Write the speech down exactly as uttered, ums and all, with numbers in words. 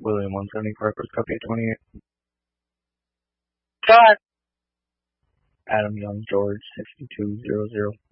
William one seventy-four, First Copy twenty-eight. Five. Adam Young George sixty-two zero zero.